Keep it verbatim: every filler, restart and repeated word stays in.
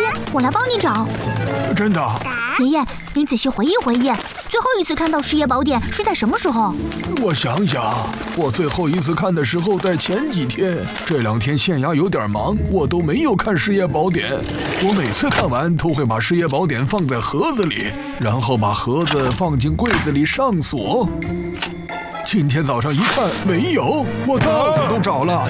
我来帮你找。 真的？ 爷爷，你仔细回忆回忆，最后一次看到事业宝典是在什么时候？ 我想想，我最后一次看的时候在前几天。这两天县衙有点忙，我都没有看事业宝典。我每次看完都会把事业宝典放在盒子里，然后把盒子放进柜子里上锁。今天早上一看没有，我到处都找了，